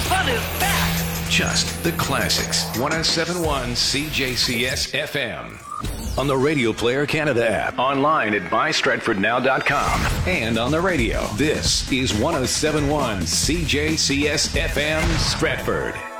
fun is that? Just the classics. 1071 CJCS FM. On the Radio Player Canada app, online at mystratfordnow.com, and on the radio. This is 1071 CJCS FM Stratford.